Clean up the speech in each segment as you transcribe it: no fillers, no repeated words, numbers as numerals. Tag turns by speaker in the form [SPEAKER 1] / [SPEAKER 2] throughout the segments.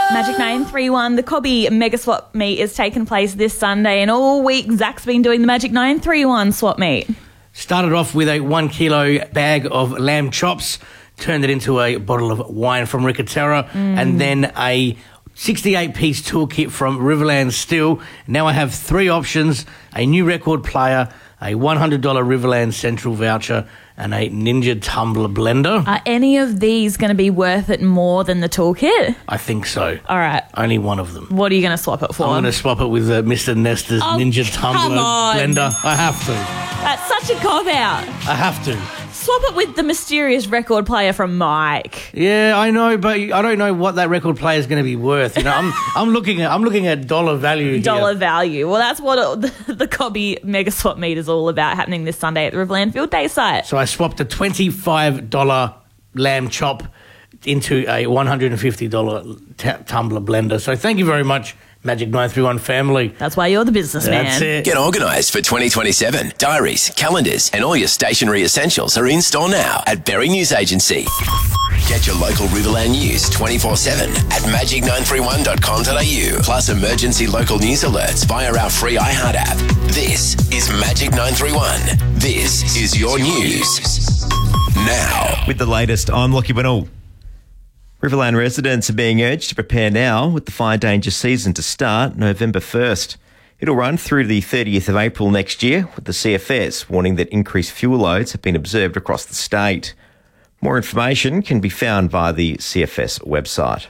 [SPEAKER 1] Magic 931, the Cobby Mega Swap Meet is taking place this Sunday, and all week Zach's been doing the Magic 931 Swap Meet.
[SPEAKER 2] Started off with a 1 kilo bag of lamb chops, turned it into a bottle of wine from Ricatera, and then a 68-piece toolkit from Riverland Steel. Now I have 3 options: a new record player, a $100 Riverland Central voucher, and a Ninja Tumbler blender.
[SPEAKER 1] Are any of these going to be worth it more than the toolkit?
[SPEAKER 2] I think so.
[SPEAKER 1] All right.
[SPEAKER 2] Only one of them.
[SPEAKER 1] What are you going to swap it for?
[SPEAKER 2] I'm going to swap it with Mr. Nestor's Ninja Tumbler blender. I have to.
[SPEAKER 1] That's such a cop-out.
[SPEAKER 2] I have to.
[SPEAKER 1] Swap it with the mysterious record player from Mike.
[SPEAKER 2] Yeah, I know, but I don't know what that record player is going to be worth. You know, I'm looking at dollar value here.
[SPEAKER 1] Dollar value. Well, that's what the Cobby Mega Swap Meet is all about, happening this Sunday at the Riverland Field Day site.
[SPEAKER 2] So I swapped a $25 lamb chop into a $150 tumbler blender. So thank you very much, Magic 931 family.
[SPEAKER 1] That's why you're the businessman.
[SPEAKER 2] That's it.
[SPEAKER 3] Get organised for 2027. Diaries, calendars and all your stationery essentials are in store now at Berry News Agency. Get your local Riverland news 24/7 at magic931.com.au. Plus emergency local news alerts via our free iHeart app. This is Magic 931. This is your news. Now.
[SPEAKER 4] With the latest, I'm Lockie Winnell. Riverland residents are being urged to prepare now with the fire danger season to start November 1st. It'll run through to the 30th of April next year, with the CFS warning that increased fuel loads have been observed across the state. More information can be found via the CFS website.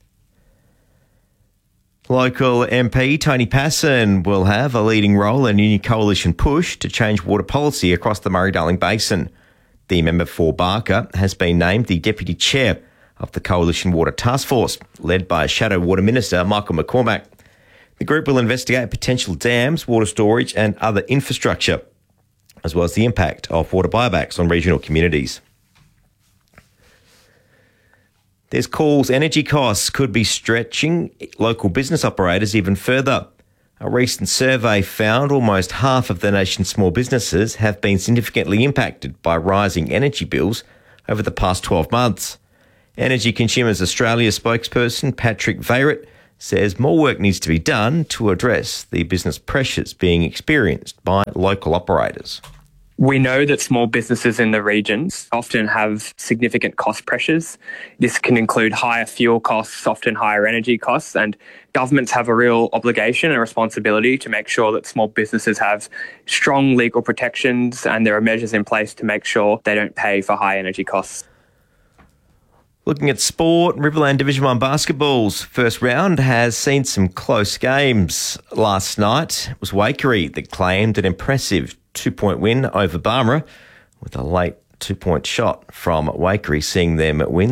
[SPEAKER 4] Local MP Tony Passon will have a leading role in a new coalition push to change water policy across the Murray-Darling Basin. The member for Barker has been named the Deputy Chair of the Coalition Water Task Force, led by Shadow Water Minister Michael McCormack. The group will investigate potential dams, water storage and other infrastructure, as well as the impact of water buybacks on regional communities. There's calls energy costs could be stretching local business operators even further. A recent survey found almost half of the nation's small businesses have been significantly impacted by rising energy bills over the past 12 months. Energy Consumers Australia spokesperson Patrick Veyrat says more work needs to be done to address the business pressures being experienced by local operators.
[SPEAKER 5] We know that small businesses in the regions often have significant cost pressures. This can include higher fuel costs, often higher energy costs, and governments have a real obligation and responsibility to make sure that small businesses have strong legal protections and there are measures in place to make sure they don't pay for high energy costs.
[SPEAKER 4] Looking at sport, Riverland Division 1 basketball's first round has seen some close games. Last night it was Waikerie that claimed an impressive 2-point win over Barmera, with a late 2-point shot from Waikerie seeing them win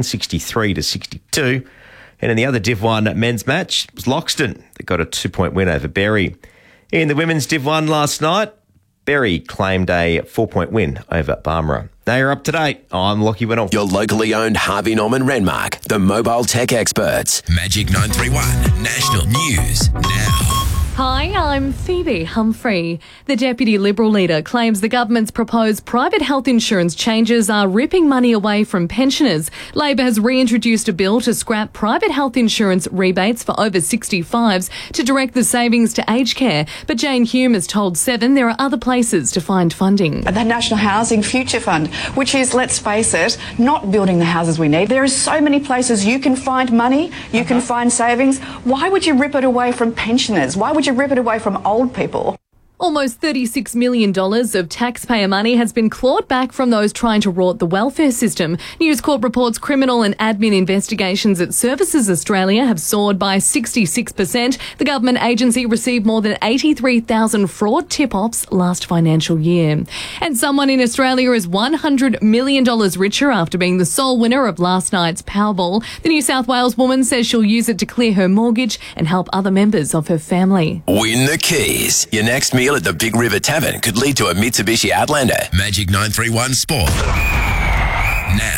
[SPEAKER 4] 63-62. And in the other Div 1 men's match, it was Loxton that got a 2-point win over Berry. In the women's Div 1 last night, Berry claimed a 4-point win over Barmera. Now you're up to date. I'm Lockie Winnell.
[SPEAKER 3] Your locally owned Harvey Norman Renmark, the mobile tech experts. Magic 931 National News now.
[SPEAKER 6] Hi, I'm Phoebe Humphrey. The Deputy Liberal leader claims the government's proposed private health insurance changes are ripping money away from pensioners. Labor has reintroduced a bill to scrap private health insurance rebates for over 65s to direct the savings to aged care. But Jane Hume has told Seven there are other places to find funding.
[SPEAKER 7] The National Housing Future Fund, which is, let's face it, not building the houses we need. There are so many places you can find money, you can find savings. Why would you rip it away from pensioners? Why would you rip it away from old people?
[SPEAKER 6] Almost $36 million of taxpayer money has been clawed back from those trying to rot the welfare system. News Corp reports criminal and admin investigations at Services Australia have soared by 66%. The government agency received more than 83,000 fraud tip-offs last financial year. And someone in Australia is $100 million richer after being the sole winner of last night's Powerball. The New South Wales woman says she'll use it to clear her mortgage and help other members of her family.
[SPEAKER 3] Win the keys. Your next meal at the Big River Tavern could lead to a Mitsubishi Outlander. Magic 931 Sport. Now.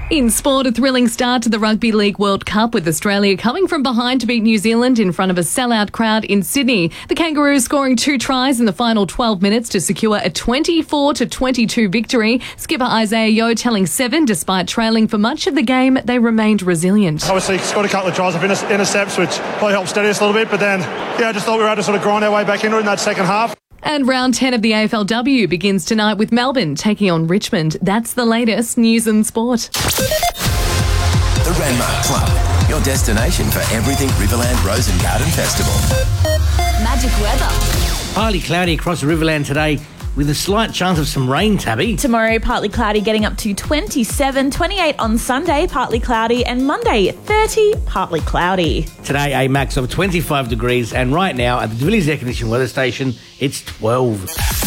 [SPEAKER 6] In sport, a thrilling start to the Rugby League World Cup with Australia coming from behind to beat New Zealand in front of a sellout crowd in Sydney. The Kangaroos scoring 2 tries in the final 12 minutes to secure a 24-22 victory. Skipper Isaiah Yeo telling Seven, despite trailing for much of the game, they remained resilient.
[SPEAKER 8] Obviously scored a couple of tries of intercepts, which probably helped steady us a little bit, but then, I just thought we were able to sort of grind our way back into it in that second half.
[SPEAKER 6] And round 10 of the AFLW begins tonight with Melbourne taking on Richmond. That's the latest news and sport.
[SPEAKER 3] The Renmark Club, your destination for everything Riverland Rose and Garden Festival.
[SPEAKER 1] Magic weather.
[SPEAKER 2] Partly cloudy across Riverland today with a slight chance of some rain, Tabby.
[SPEAKER 1] Tomorrow, partly cloudy, getting up to 27, 28 on Sunday, partly cloudy, and Monday, 30, partly cloudy.
[SPEAKER 2] Today, a max of 25 degrees, and right now at the Devilleys Air Conditioning Weather Station, it's 12.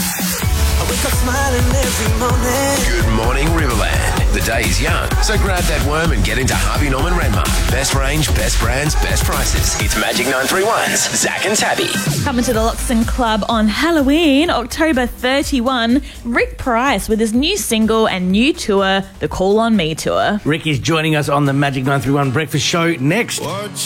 [SPEAKER 3] Good morning, Riverland. The day is young, so grab that worm and get into Harvey Norman Renmark. Best range, best brands, best prices. It's Magic 931's Zach and Tabby.
[SPEAKER 1] Coming to the Loxton Club on Halloween, October 31, Rick Price with his new single and new tour, the Call on Me Tour.
[SPEAKER 2] Rick is joining us on the Magic 931 Breakfast Show next.